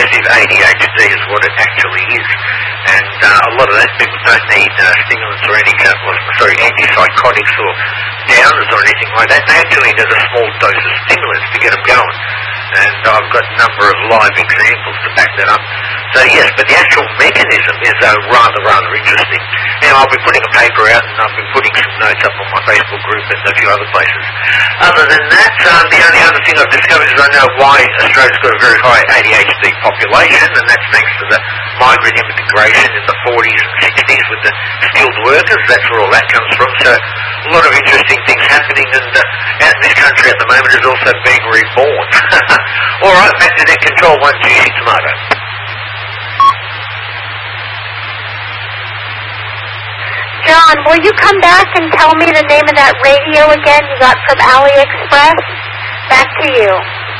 passive ADHD is what it actually is. And a lot of those people don't need stimulants or antipsychotics or downers or anything like that. They actually need a small dose of stimulants to get them going. And I've got a number of live examples to back that up. So yes, but the actual mechanism is rather interesting. Now I'll be putting a paper out, and I've been putting some notes up on my Facebook group and a few other places. Other than that, the only other thing I've discovered is I know why Australia's got a very high ADHD population, and that's thanks to the migrant immigration in the 40s and 60s with the skilled workers. That's where all that comes from. So a lot of interesting things happening, and this country at the moment is also being reborn. All right, back to net control, 1 juicy tomato. John, will you come back and tell me the name of that radio again you got from AliExpress? Back to you.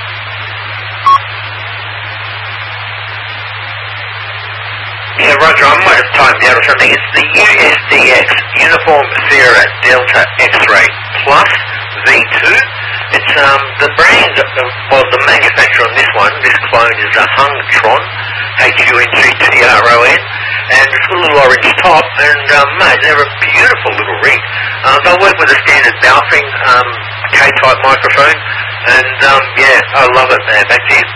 Yeah, Roger, I might have timed out or something. It's the USDX, Uniform Sierra Delta X-Ray Plus V2. It's the brand, the manufacturer on this one, this clone is a Hungtron, HUNGTRON, and it's got a little orange top, and mate, they're a beautiful little rig. They work with a standard Baofeng K-type microphone, and yeah, I love it, man. Back to you.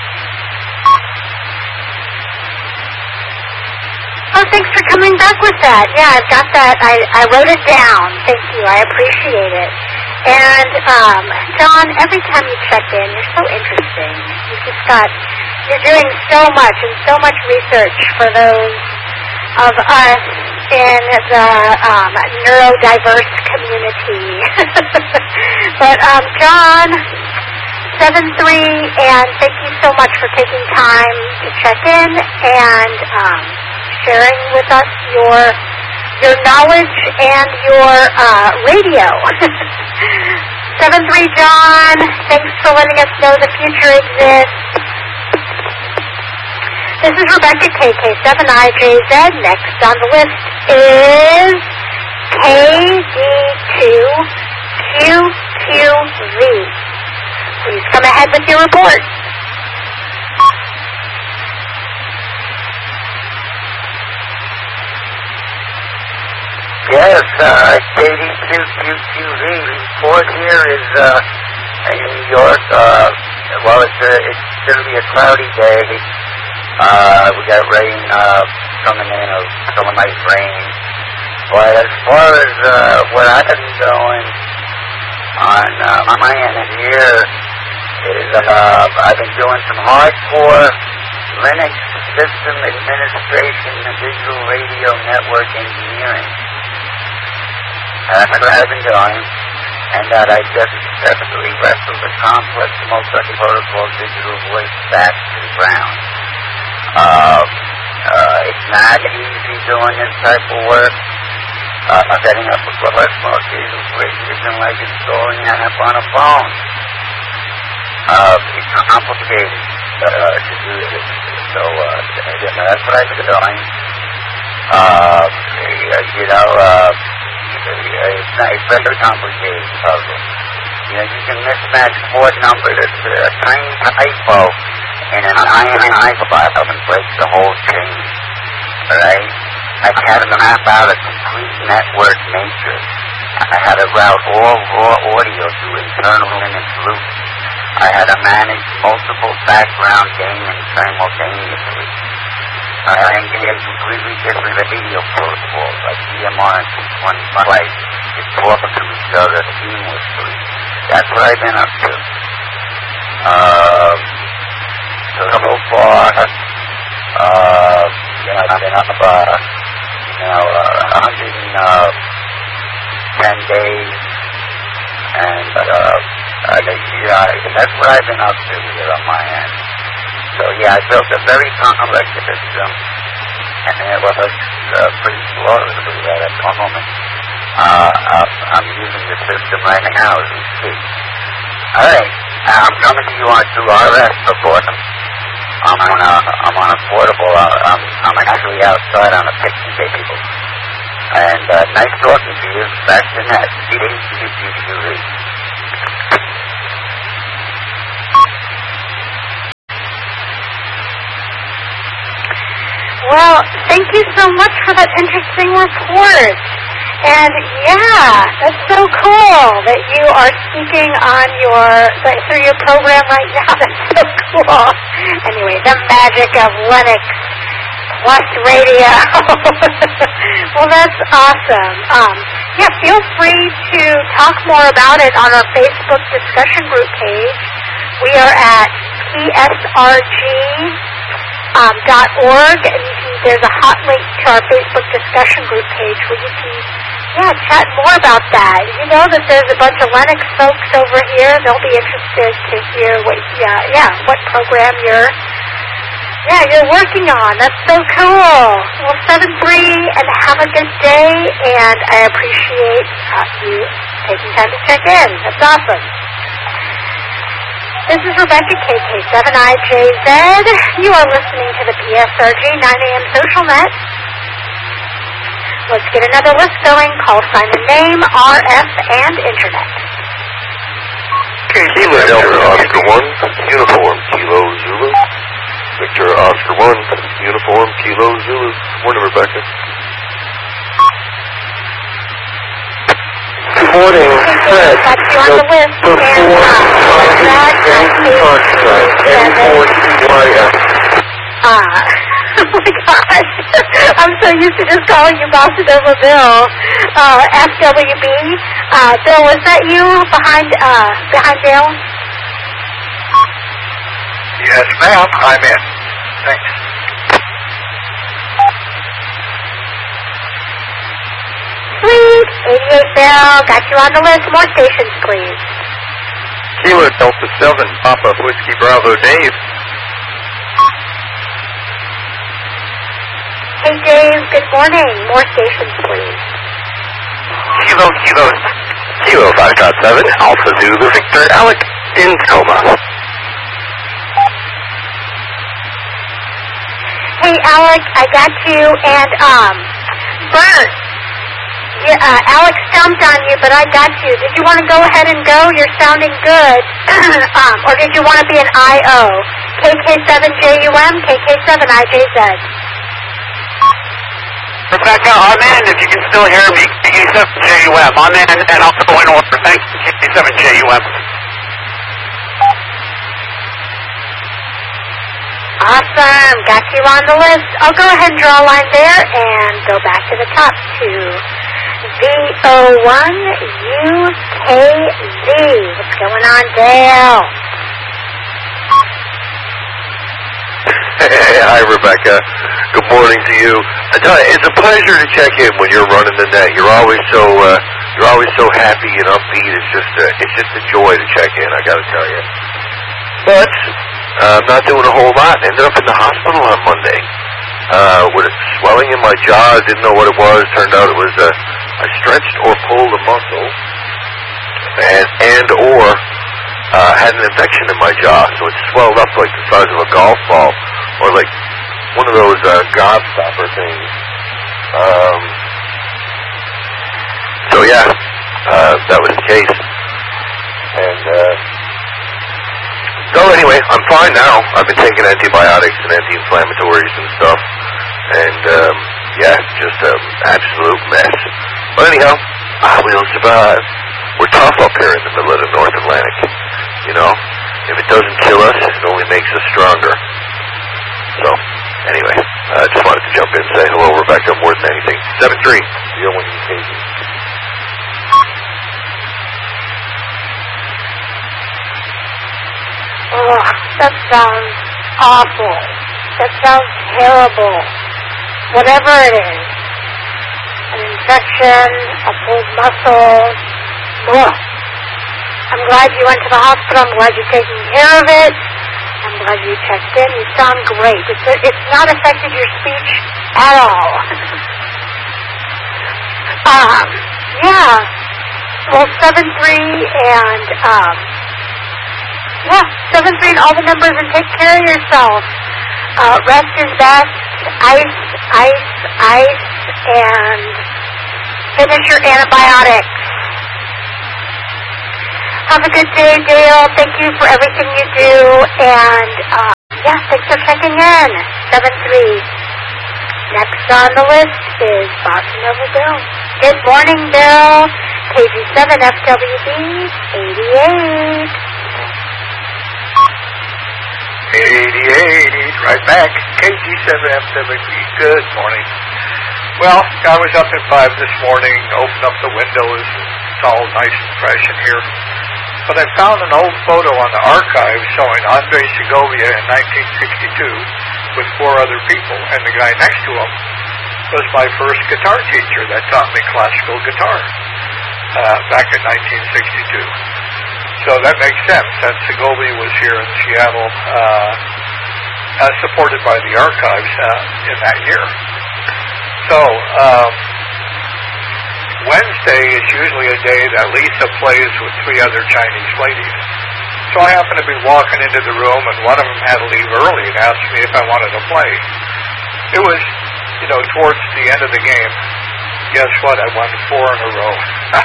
Oh, thanks for coming back with that. Yeah, I've got that. I wrote it down. Thank you. I appreciate it. And, John, every time you check in, you're so interesting. You're doing so much and so much research for those of us in the neurodiverse community. But, John, 7-3, and thank you so much for taking time to check in and sharing with us your knowledge and your radio. 7-3, John, thanks for letting us know the future exists. This is Rebecca, KK7IJZ. Next on the list is KD2QQV. Please come ahead with your report. Yes, KD2QQV. Report here is in New York. Well, it's going to be a cloudy day. We got rain coming in, some nice rain. But as far as what I've been doing on my end here is I've been doing some hardcore Linux system administration and digital radio network engineering. That's what I've been doing, and that I just successfully wrestled the complex multi-protocol digital voice back to the ground. It's not easy doing this type of work. Setting up a professional digital voice isn't like installing an app on a phone. It's complicated to do this. So that's what I've been doing. It's very complicated puzzle. You can mismatch port number that's a tiny typo in an INI file and break the whole chain. Alright? I had to map out a complete network matrix. I had to route all raw audio through internal Linux loops. I had to manage multiple background gaming simultaneously. I engaged completely different radio protocols like DMR and 225 to talk to each other seamlessly. That's what I've been up to. So far, I've been up 110 days, and that's what I've been up to here on my end. So yeah, I built a very complex system, and it was pretty slow to do that at the moment. I'm using the system right now as we speak. Alright, I'm coming to you on 2RS, of course. I'm on a portable. I'm actually outside on a picnic table. And nice talking to you. Back to net. KD2QQV. Well, thank you so much for that interesting report. And yeah, that's so cool that you are speaking on through your program right now. That's so cool. Anyway, the magic of Linux Plus radio. Well, that's awesome. Yeah, feel free to talk more about it on our Facebook discussion group page. We are at psrg.org, and there's a hot link to our Facebook discussion group page where you can chat more about that. You know that there's a bunch of Linux folks over here. They'll be interested to hear what program you're working on. That's so cool. Well, 7-3, and have a good day, and I appreciate you taking time to check in. That's awesome. This is Rebecca, KK7IJZ. You are listening to the PSRG 9 a.m. Social Net. Let's get another list going. Call sign and name, RF, and Internet. Kilo Delta Oscar 1, Uniform Kilo Zulu. Victor Oscar 1, Uniform Kilo Zulu. Morning, Rebecca. Good morning, Fred. Got you on the list. Oh my gosh. I'm so used to just calling you Bossa Nova Bill. FWB. Bill, was that you behind Dale? Yes, ma'am. I'm in. Thanks. Sweet. 88 Bill. Got you on the list. More stations, please. Kilo Delta 7, Papa Whiskey Bravo Dave. Hey, Dave. Good morning. More stations, please. Kilo 5.7, Alpha Zulu Victor Alec in Tacoma. Hey, Alec, I got you, and, Bert, Alex stumped on you, but I got you. Did you want to go ahead and go? You're sounding good. Or did you want to be an I.O.? KK7JUM, KK7IJZ. Rebecca, I'm in. If you can still hear me, KK7JUM. I'm in, and I'll go in order. Thank you, KK7JUM. Awesome. Got you on the list. I'll go ahead and draw a line there and go back to the top to VO1UKZ. What's going on, Dale? Hey, hi, Rebecca. Good morning to you. I tell you, it's a pleasure to check in when you're running the net. You're always so happy and upbeat. It's just a joy to check in. I got to tell you. But I'm not doing a whole lot. Ended up in the hospital on Monday with a swelling in my jaw. I didn't know what it was. Turned out it was I stretched or pulled a muscle and had an infection in my jaw. So it swelled up like the size of a golf ball, or like one of those gobstopper things. That was the case. And so anyway, I'm fine now. I've been taking antibiotics and anti-inflammatories and stuff. And just an absolute mess. But anyhow, I will survive. We're tough up here in the middle of the North Atlantic. You know, if it doesn't kill us, it only makes us stronger. So, anyway, I just wanted to jump in and say hello, Rebecca, more than anything. 7-3, the one you came. Oh, that sounds awful. That sounds terrible. Whatever it is. An infection, a pulled muscle. Ugh. I'm glad you went to the hospital. I'm glad you're taking care of it. I'm glad you checked in. You sound great. It's not affected your speech at all. Well, 7-3 and, 7-3 and all the numbers, and take care of yourself. Rest is best. Ice, and finish your antibiotics. Have a good day, Dale. Thank you for everything you do. And, thanks for checking in. 7-3. Next on the list is Boston Nova Bill. Good morning, Bill. KG7FWB 88. 88, right back. KG7FWB, good morning. Well, I was up at 5 this morning, opened up the windows, it's all nice and fresh in here. But I found an old photo on the archive showing Andre Segovia in 1962 with 4 other people, and the guy next to him was my first guitar teacher that taught me classical guitar back in 1962. So that makes sense, that Segovia was here in Seattle, supported by the archives in that year. So, Wednesday is usually a day that Lisa plays with 3 other Chinese ladies. So I happened to be walking into the room, and one of them had to leave early and asked me if I wanted to play. It was, towards the end of the game. Guess what? I won 4 in a row.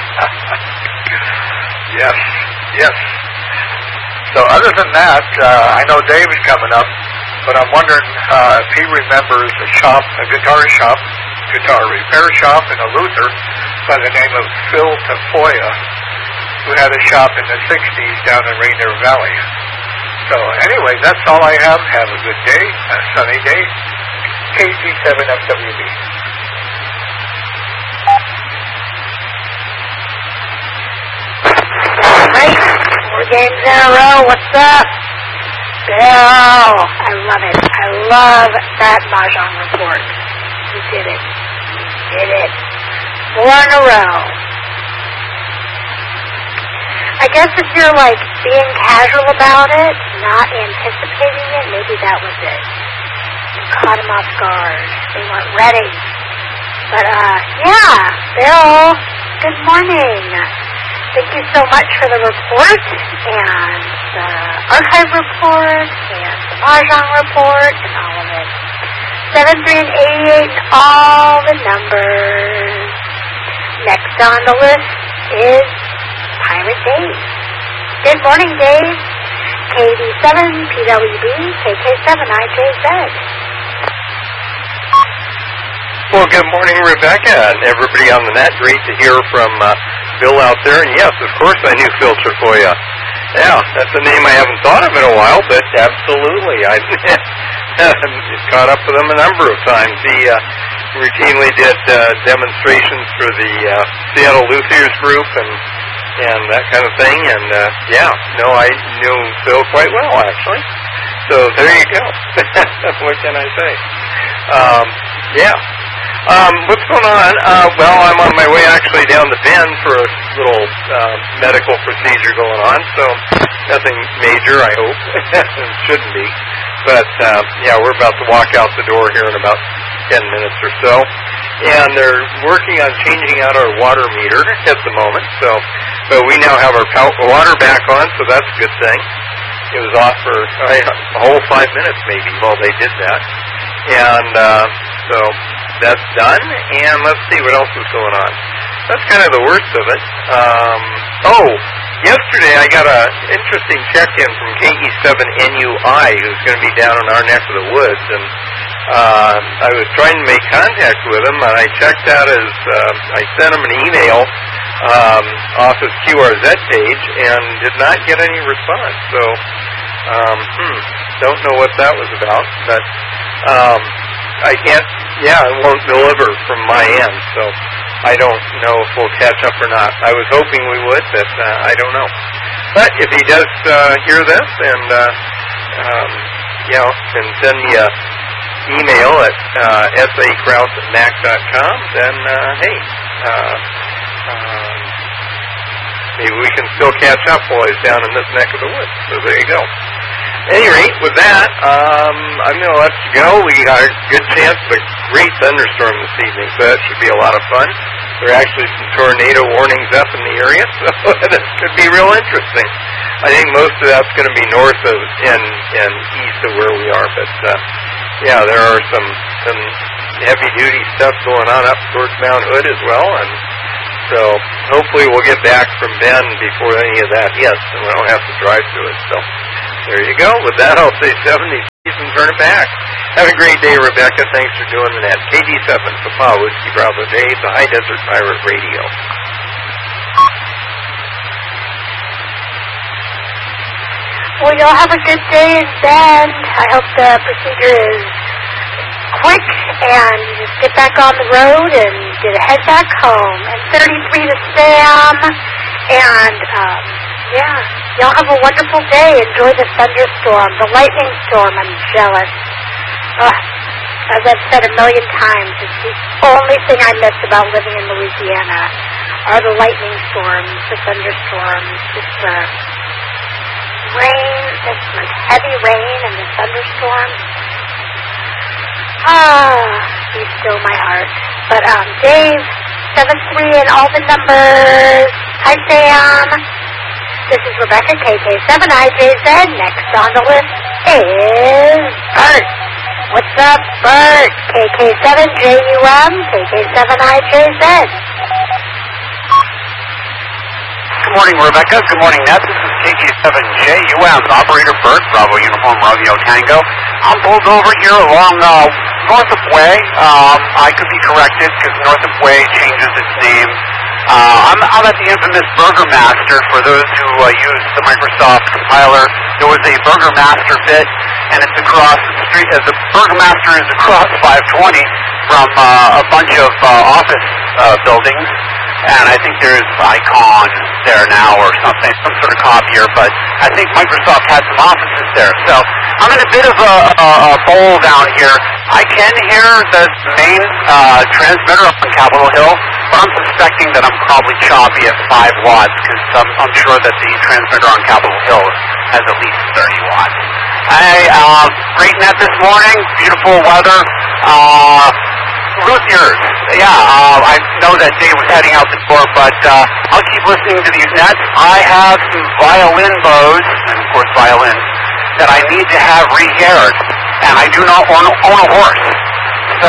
Yes. So other than that, I know Dave's coming up, but I'm wondering if he remembers a guitar repair shop in Eleuthер by the name of Phil Tafoya, who had a shop in the 60s down in Rainier Valley. So anyway, that's all I have. Have a good day, a sunny day. KG7FWB. Right, 4 games in a row. What's up? Bill, I love it. I love that Mahjong report. You did it. 4 in a row. I guess if you're being casual about it, not anticipating it, maybe that was it. You caught them off guard. They weren't ready. But Bill, good morning. Thank you so much for the report and the archive report and the Mahjong report and all of it. 73 and 88 and all the numbers. Next on the list is Pirate Dave. Good morning, Dave. KD7, PWB, KK7, IJZ. Well, good morning, Rebecca, and everybody on the net. Great to hear from Bill out there. And yes, of course I knew Phil Tafoya. Yeah, that's a name I haven't thought of in a while, but absolutely. I've caught up with him a number of times. He routinely did demonstrations for the Seattle Luthiers group and that kind of thing. And I knew Phil quite well, actually. So there you go. What can I say? What's going on? Well, I'm on my way actually down to Bend for a little medical procedure going on, so nothing major, I hope. It shouldn't be. But, we're about to walk out the door here in about 10 minutes or so. And they're working on changing out our water meter at the moment, but we now have our water back on, so that's a good thing. It was off for a whole 5 minutes maybe while they did that. And so that's done, and let's see what else is going on. That's kind of the worst of it. Yesterday I got an interesting check-in from KE7NUI, who's going to be down in our neck of the woods, and I was trying to make contact with him, and I checked out I sent him an email off his QRZ page, and did not get any response. So, don't know what that was about, but I can't, it won't deliver from my end, so I don't know if we'll catch up or not. I was hoping we would, but I don't know. But if he does hear this and, can send me a email at sakraus@mac.com, then, maybe we can still catch up while he's down in this neck of the woods. So there you go. At any rate, with that, I'm going to let you go. We got a good chance of a great thunderstorm this evening, so that should be a lot of fun. There are actually some tornado warnings up in the area, so this could be real interesting. I think most of that's going to be north of and east of where we are, but there are some heavy-duty stuff going on up towards Mount Hood as well, and so hopefully we'll get back from Bend before any of that hits, and we don't have to drive through it. So there you go. With that, I'll say 70 and turn it back. Have a great day, Rebecca. Thanks for doing that. KD7, Papa Whiskey Bravo Dave, the High Desert Pirate Radio. Well, y'all have a good day in bed. I hope the procedure is quick and you just get back on the road and get a head back home. And 33 to Sam. And, yeah, y'all have a wonderful day. Enjoy the thunderstorm, the lightning storm. I'm jealous. As I've said a million times, it's the only thing I miss about living in Louisiana are the lightning storms, the thunderstorms, just the rain, this heavy rain and the thunderstorms. Be still my heart. But Dave, 7-3 and all the numbers. Hi, Sam. This is Rebecca, KK7IJZ. Next on the list is Bert. What's up, Bert? KK7JUM, KK7IJZ. Good morning, Rebecca. Good morning, Ned. This is KK7JUM, operator Bert, Bravo Uniform Romeo Tango. I'm pulled over here along Northup Way. I could be corrected because Northup Way changes its name. I'm at the infamous Burger Master. For those who use the Microsoft compiler, there was a Burger Master bit, and it's across the street. The Burger Master is across 520 from a bunch of office buildings. And I think there's Icon there now or something, some sort of copier, but I think Microsoft had some offices there. So I'm in a bit of a bowl down here. I can hear the main transmitter up on Capitol Hill, but I'm suspecting that I'm probably choppy at 5 watts because I'm sure that the transmitter on Capitol Hill has at least 30 watts. Great net this morning, beautiful weather. Luthiers, I know that Dave was heading out the door, but I'll keep listening to these nets. I have some violin bows, and of course violins, that I need to have re-haired, and I do not own a horse. So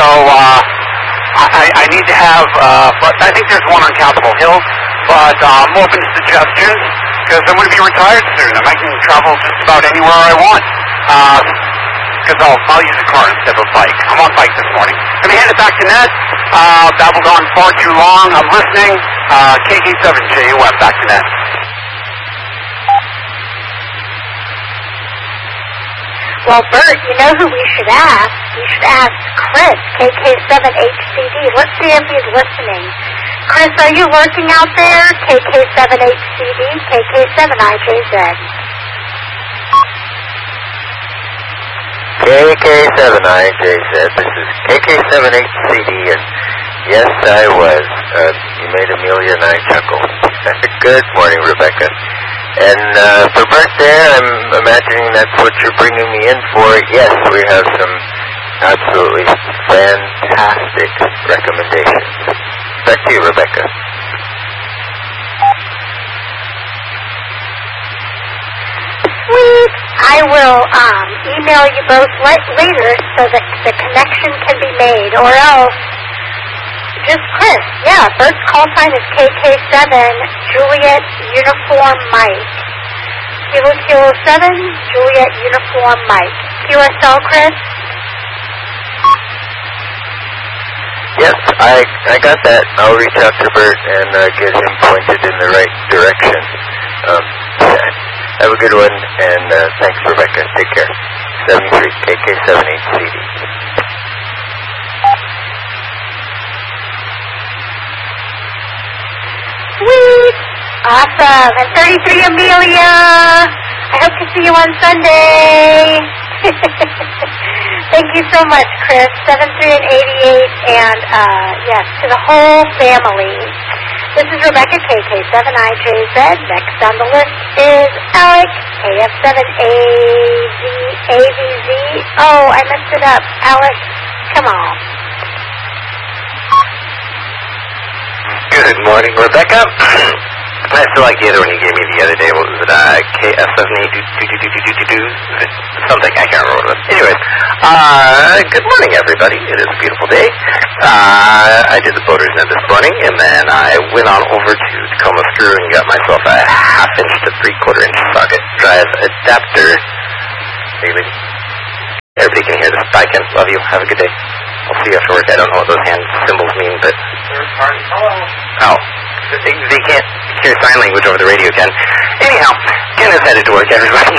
I need to have, but I think there's one on Capitol Hill, but I'm open to suggestions, because I'm going to be retired soon, and I can travel just about anywhere I want. Because I'll use a car instead of a bike. I'm on bike this morning. Let me hand it back to Ned. Babbled on far too long. I'm listening. KK7JUM, back to Ned. Well, Bert, you know who we should ask? We should ask Chris, KK7HCD. Let's see if he's listening. Chris, are you lurking out there? KK7HCD, KK7IJZ. KK7IJZ, this is KK7HCD, and yes, I was. You made Amelia and I chuckle. Good morning, Rebecca. And for Bert there, I'm imagining that's what you're bringing me in for. Yes, we have some absolutely fantastic recommendations. Back to you, Rebecca. Sweet. I will email you both later so that the connection can be made, or else just Chris. Yeah, Bert's call sign is KK7 Juliet Uniform Mike. Kilo 7 Juliet Uniform Mike. QSL, Chris? Yes, I got that. I'll reach out to Bert and get him pointed in the right direction. Have a good one, and thanks, Rebecca. Take care. 73 KK78CD. Sweet! Awesome. And 33 Amelia! I hope to see you on Sunday. Thank you so much, Chris. 73 and 88, and yes, to the whole family. This is Rebecca, KK7IJZ. Next on the list is Alec, KF7AVZ. Oh, I messed it up. Alec, come on. Good morning, Rebecca. I still like the other one you gave me the other day. What was it? KF7A something. I can't remember what it was. Anyways, good morning, everybody. It is a beautiful day. I did the boaters net this morning, and then I went on over to Tacoma Screw and got myself a 1/2 inch to 3/4 inch socket drive adapter. Everybody can hear this. I Ken. Love you. Have a good day. I'll see you after work. I don't know what those hand symbols mean, but... Third party. Oh. They can't hear sign language over the radio, Ken. Anyhow, Ken is headed to work, everybody.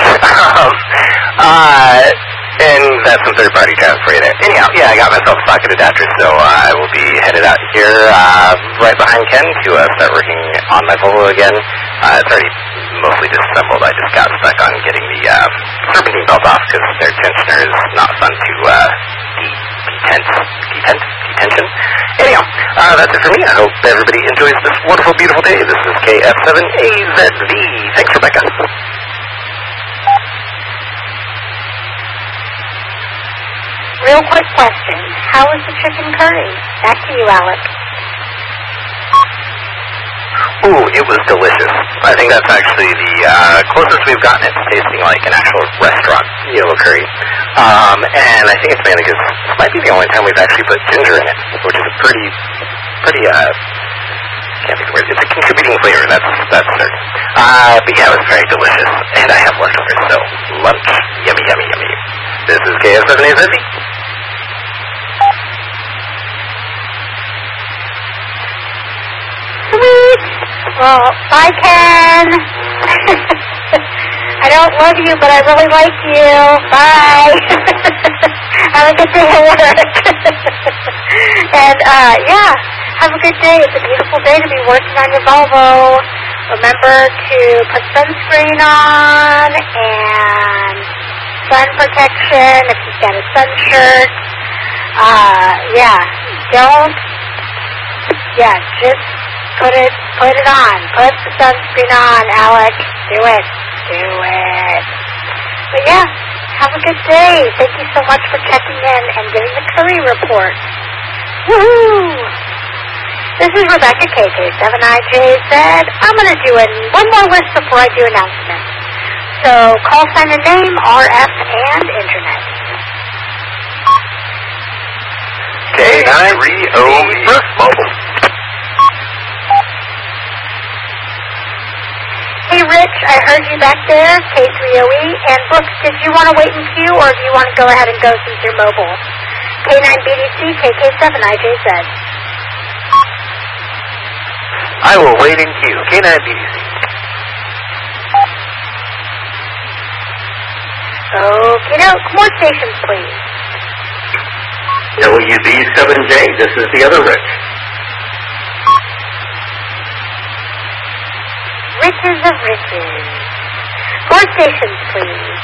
And that's some third-party traffic for you there. Anyhow, yeah, I got myself a socket adapter, so I will be headed out here right behind Ken to start working on my Volvo again. It's already mostly disassembled. I just got stuck on getting the serpentine belt off because their tensioner is not fun to detension. Anyhow, that's it for me. I hope everybody enjoys this wonderful, beautiful day. This is KF7AZV. Thanks, Rebecca. Real quick question. How was the chicken curry? Back to you, Alec. Ooh, it was delicious. I think that's actually the closest we've gotten it to tasting like an actual restaurant yellow curry. And I think it's mainly because this might be the only time we've actually put ginger in it, which is a pretty, can't think of the word. It's a contributing flavor, that's certain. But yeah, it was very delicious. And I have leftovers, so lunch. Yummy, yummy, yummy. This is KF7AZV. Sweet. Well, bye, Ken. I don't love you, but I really like you. Bye. Have a good day at work. And, yeah, have a good day. It's a beautiful day to be working on your Volvo. Remember to put sunscreen on and sun protection if you've got a sun shirt. Just put it on. Put the sunscreen on, Alec. Do it. But yeah, have a good day. Thank you so much for checking in and giving the curry report. Woohoo! This is Rebecca KK7IJZ. I'm going to do one more list before I do announcements. So, call sign and name, RF, and Internet. K9REOE Mobile. Hey, Rich, I heard you back there, K3OE. And Brooks, did you want to wait in queue, or do you want to go ahead and go since you're mobile? K9BDC, KK7IJZ. I will wait in queue. K9BDC. Okay, now, more stations, please. WB7J, this is the other Rich. Riches of riches. More stations, please.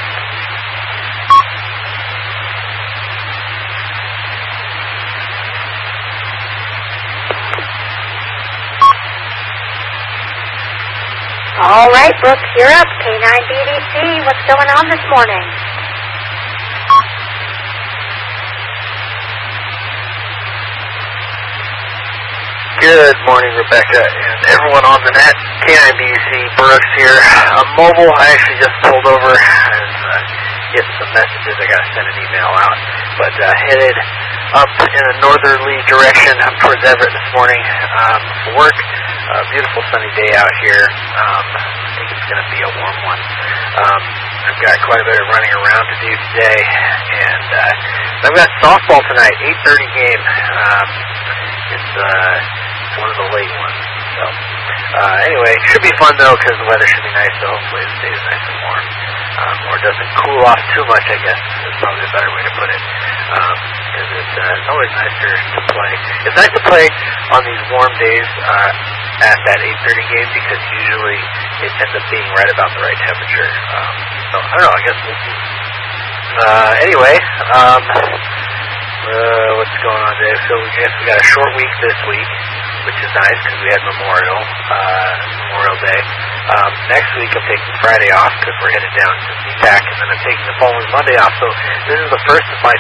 All right, Brooks, you're up. K9BDC, what's going on this morning? Good morning, Rebecca, and everyone on the net. K9BDC, Brooks here. I'm mobile. I actually just pulled over. I was getting some messages. I got to send an email out. But headed up in a northerly direction up towards Everett this morning for work. Beautiful sunny day out here. I think it's going to be a warm one. I've got quite a bit of running around to do today. And I've got softball tonight, 8:30 game. It's one of the late ones. So, anyway, should be fun though because the weather should be nice. So hopefully it stays nice and warm, or doesn't cool off too much. I guess is probably a better way to put it. Because it's always nicer to play. It's nice to play on these warm days at that 8:30 game because usually it ends up being right about the right temperature. So I don't know. I guess we'll see. Anyway. What's going on today? So we got a short week this week, which is nice because we had Memorial Day. Next week I'm taking Friday off because we're headed down to CPAC, and then I'm taking the following Monday off. So this is the first of my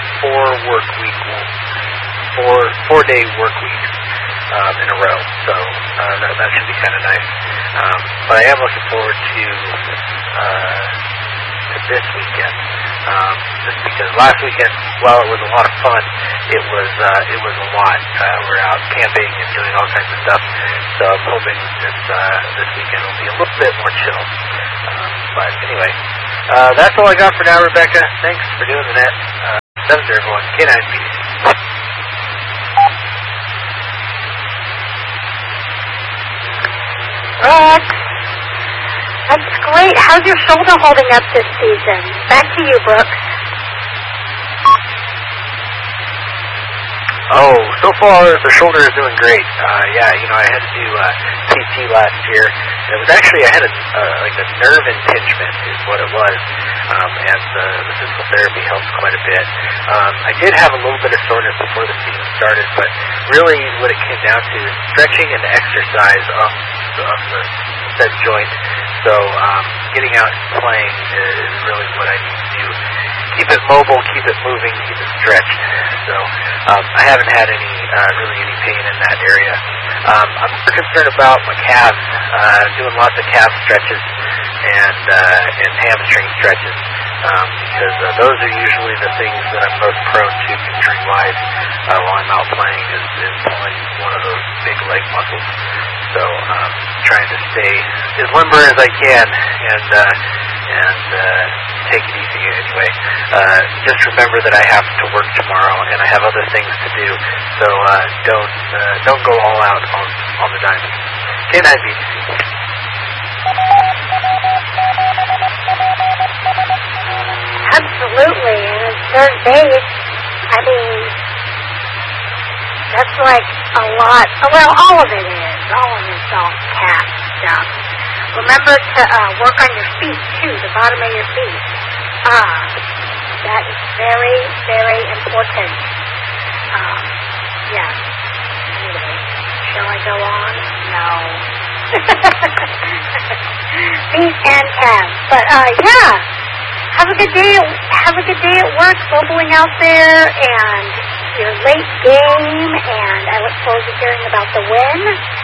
4-day work weeks in a row. So that should be kind of nice. But I am looking forward to this weekend. Just because last weekend, while it was a lot of fun, it was a lot. We're out camping and doing all kinds of stuff. So I'm hoping this weekend will be a little bit more chill. But anyway, that's all I got for now, Rebecca. Thanks for doing the net. 7 to everyone. K9BDC. Rex, that's great. How's your shoulder holding up this season? Back to you, Brooks. Oh, so far the shoulder is doing great. Yeah, I had to do PT last year. And it was actually, I had a nerve impingement is what it was. And the physical therapy helped quite a bit. I did have a little bit of soreness before the season started, but really what it came down to is stretching and exercise of the said joint. So getting out and playing is really what I need to do. Keep it mobile, keep it moving, keep it stretched. So I haven't had any pain in that area. I'm more concerned about my calves. Doing lots of calf stretches and hamstring stretches because those are usually the things that I'm most prone to injury-wise while I'm out playing is pulling one of those big leg muscles. So trying to stay as limber as I can and take it easy anyway. Just remember that I have to work tomorrow and I have other things to do. So don't go all out on the diamond. K9BDC. Absolutely, and it's third base. I mean, that's like a lot. Well, all of it is. All of it's all calf stuff. Remember to work on your feet, too, the bottom of your feet. That is very, very important. Yeah. Anyway, shall I go on? No. Feet and calves. But, yeah. Have a good day. Have a good day at work, mobiling out there, and your late game. And I look forward to hearing about the win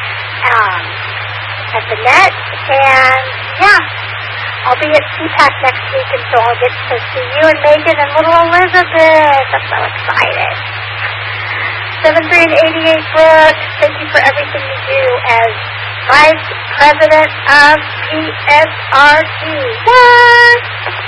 at the net. And yeah, I'll be at CPAC next week, and so I'll get to see you and Megan and little Elizabeth. I'm so excited. 73 and 88 Brooks, thank you for everything you do as Vice President of PSRT. What?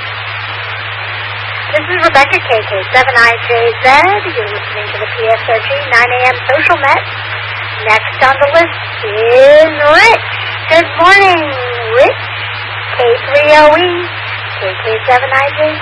This is Rebecca KK, 7IJZ. You're listening to the PSRG 9 a.m. Social Net. Next on the list is Rich. Good morning, Rich. K3OE, KK7IJZ.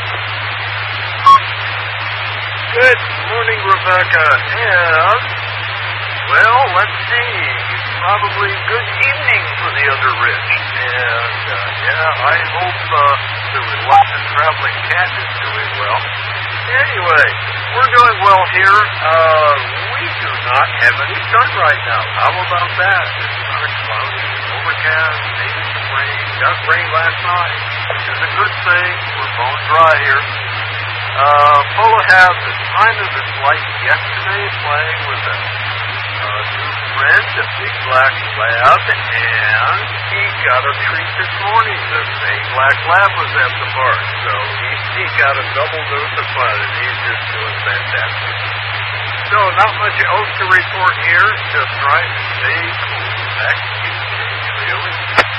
Good morning, Rebecca. And, well, let's see. It's probably good evening for the other Rich. And, yeah, I hope the reluctant traveling cat is doing well. Anyway, we're doing well here. We do not have any sun right now. How about that? It's not cloudy, overcast, maybe some rain. Got rain last night, which is a good thing. We're bone dry here. Polo had the time of his life yesterday playing with a new friend, a big black lab, and he got a treat this morning. The same black lab was at the park, so he got a double dose of fun, and he's just doing fantastic. So not much else to report here, just trying to stay cool. Back to you, really.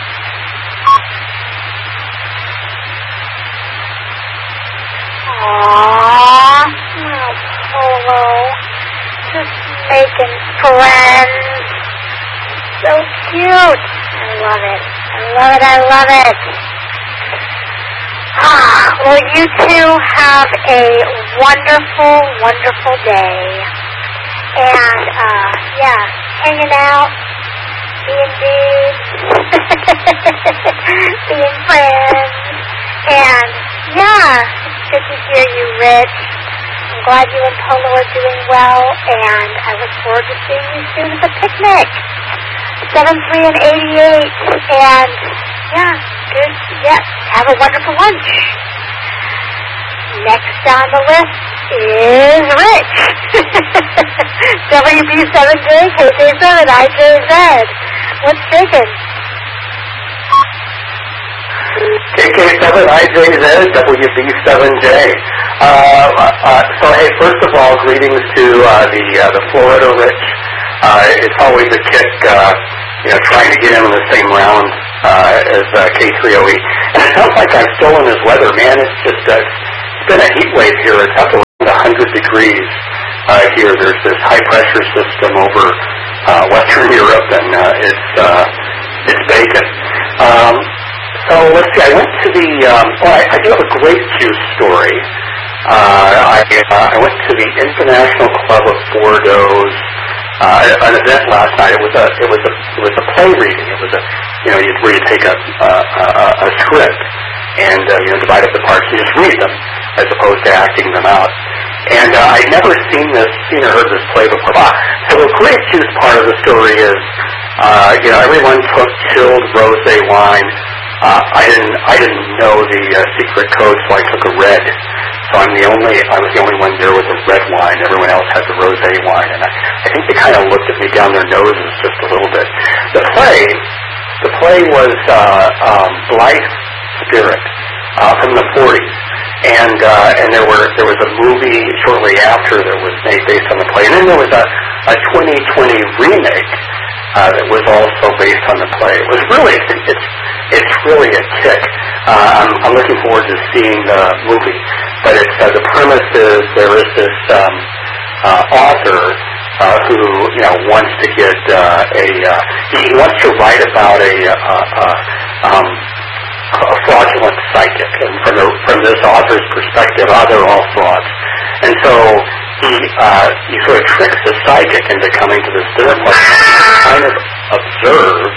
Aww, Polo, just making friends. So cute. I love it. I love it. I love it. Well, you two have a wonderful, wonderful day. And, yeah, hanging out, being dudes, being friends. And, yeah, it's good to hear you, Rich. I'm glad you and Polo are doing well, and I look forward to seeing you soon at the picnic. 73 and 88, and, yeah, good, yeah, have a wonderful lunch. Next on the list is Rich. WB7J, KK7IJZ. What's taken? KK7IJZ, WB7J. So, hey, first of all, greetings to the Florida Rich. It's always a kick, trying to get him in the same round as K3OE. And it sounds like I've stolen his weather, man. It's just it's been a heat wave here. It's up to degrees here. There's this high pressure system over Western Europe, and it's bacon. So let's see. I went to the. I do have a grape juice story. I went to the International Club of Bordeaux's an event last night. It was a play reading. It was where you take a script and divide up the parts and just read them as opposed to acting them out. And I'd never seen or heard this play before. So the grape juice part of the story is, everyone took chilled rosé wine. I didn't know the secret code, so I took a red. So I was the only one there with a red wine. Everyone else has a rosé wine, and I think they kind of looked at me down their noses just a little bit. The play was Blythe Spirit from the 40s, and there was a movie shortly after that was made based on the play, and then there was a 2020 remake that was also based on the play. It was really it's really a kick. I'm looking forward to seeing the movie, but it's the premise is there is this author who wants to get he wants to write about a fraudulent psychic, and from this author's perspective, they're all frauds, and so he sort of tricks the psychic into coming to this dinner party to kind of observe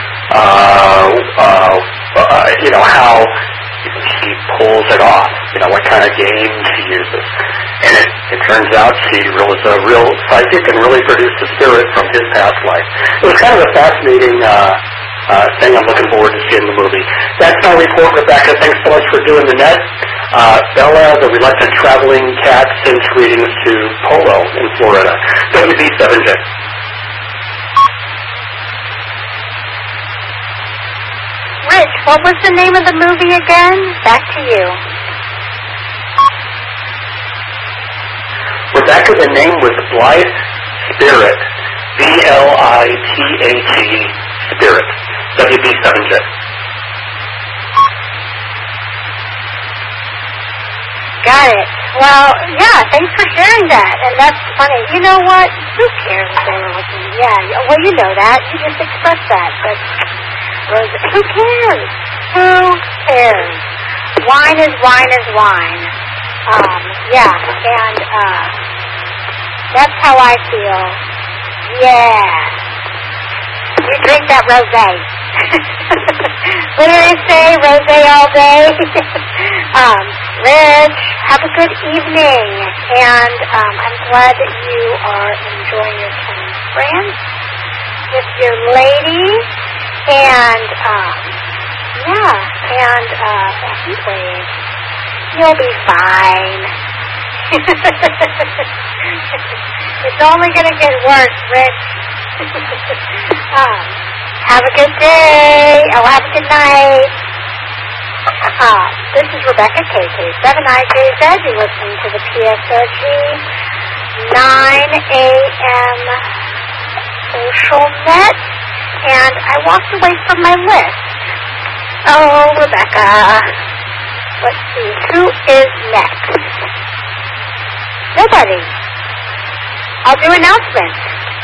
how she pulls it off, what kind of game she uses. And it turns out she was a real psychic and really produced a spirit from his past life. It was kind of a fascinating thing. I'm looking forward to seeing the movie. That's my report, Rebecca. Thanks so much for doing the net. Bella, the reluctant traveling cat, sends greetings to Polo in Florida. WB7J. Rich, what was the name of the movie again? Back to you. Rebecca, the name was Blythe Spirit. BLITHE Spirit. WB7J. Got it. Well, yeah, thanks for sharing that. And that's funny. You know what? Who cares if they were looking? Yeah, well, you know that. You just expressed that. But who cares? Who cares? Wine is wine is wine. Yeah, and that's how I feel. Yeah. You drink that rosé. What do they say? Rosé all day? Rich, have a good evening. And I'm glad that you are enjoying your time in France with your lady. And, anyway, you'll be fine. It's only going to get worse, Rich. Have a good day. Have a good night. This is Rebecca, KK7IJZ. You're listening to the PSOG 9 a.m. social net. And I walked away from my list. Oh, Rebecca. Let's see. Who is next? Nobody. I'll do announcements.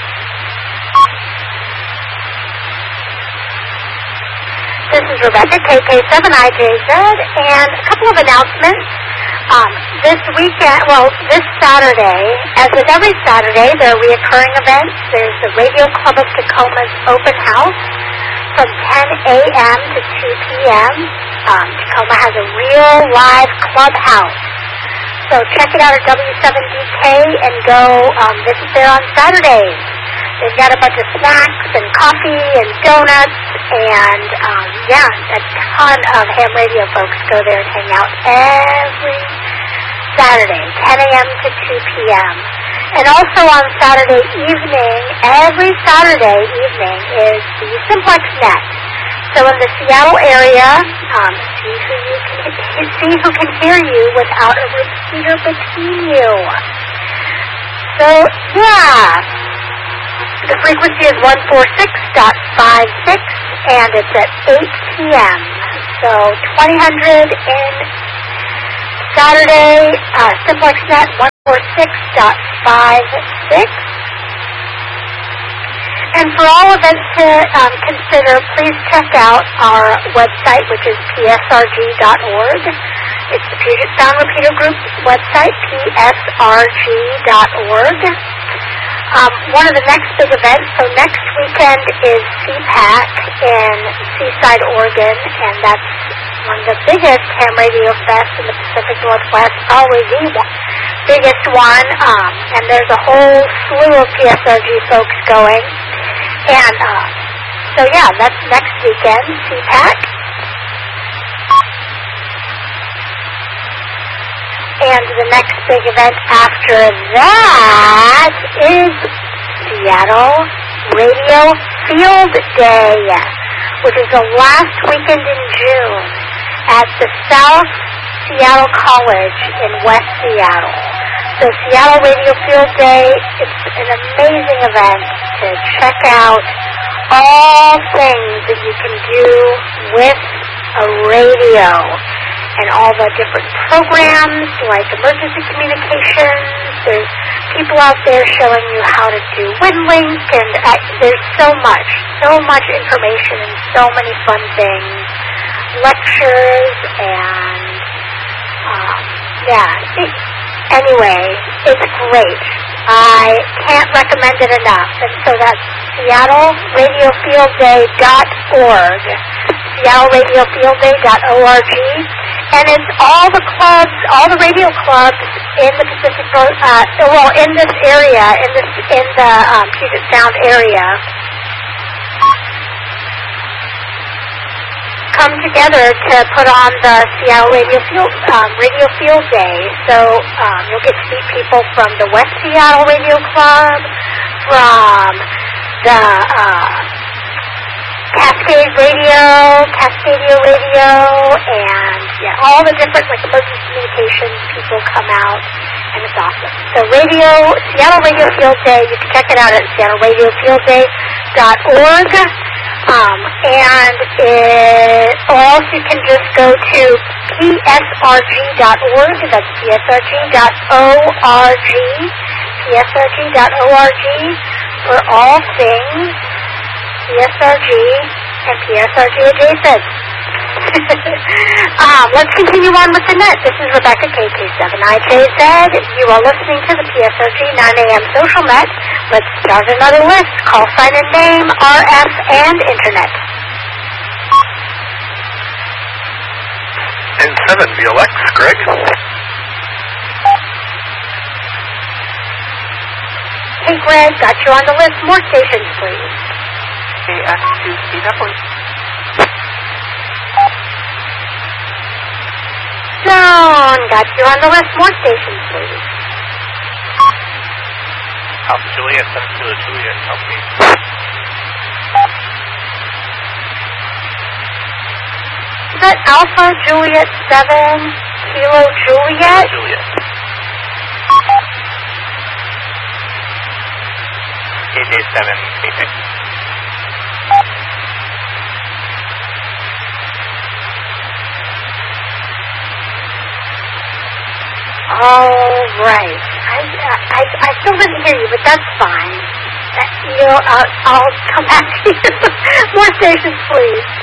This is Rebecca, KK7IJZ, and a couple of announcements. This Saturday, as with every Saturday, there are reoccurring events. There's the Radio Club of Tacoma's open house from 10 a.m. to 2 p.m. Tacoma has a real live clubhouse. So check it out at W7DK and go visit there on Saturdays. They've got a bunch of snacks and coffee and donuts and, a ton of ham radio folks go there and hang out every Saturday, 10 a.m. to 2 p.m. And also on Saturday evening, every Saturday evening is the Simplex Net. So in the Seattle area, see who can hear you without a repeater between you. So, yeah. The frequency is 146.56, and it's at 8 p.m. So 2000 in Saturday, Simplex Net, 46.56. And for all events to consider, please check out our website, which is psrg.org. It's the Puget Sound Repeater Group's website, psrg.org. One of the next big events, so next weekend is CPAC in Seaside, Oregon, and that's one of the biggest ham radio fests in the Pacific Northwest, probably the biggest one, and there's a whole slew of PSRG folks going. And so, yeah, that's next weekend, CPAC. And the next big event after that is Seattle Radio Field Day, which is the last weekend in June at the South Seattle College in West Seattle. So Seattle Radio Field Day, it's an amazing event to check out all things that you can do with a radio and all the different programs like emergency communications. There's people out there showing you how to do WinLink, and there's so much information and so many fun things, lectures, and anyway, it's great. I can't recommend it enough. And so that's SeattleRadioFieldDay.org, SeattleRadioFieldDay.org, and it's all the clubs, all the radio clubs in the Pacific, in this area, in the Puget Sound area, come together to put on the Seattle Radio Field Day. So you'll get to meet people from the West Seattle Radio Club, from the Cascadia Radio, and all the different emergency communications people come out, and it's awesome. So Seattle Radio Field Day, you can check it out at SeattleRadioFieldDay.org. Or else you can just go to psrg.org, that's psrg.org, psrg.org for all things PSRG and PSRG adjacent. Let's continue on with the net. This is Rebecca, KK7IJZ. You are listening to the PSRG 9 a.m. social net. Let's start another list. Call sign and name, RF, and Internet. N7, VLX, Greg. Hey, Greg, got you on the list. More stations, please. KX2CW. John, got you on the list. More stations, please. Alpha Juliet, 7 Kilo Juliet, LP. Is that Alpha Juliet 7 Kilo Juliet? Juliet. KJ7, KJ. All right. I still didn't hear you, but that's fine. I'll come back to you. More stations, please.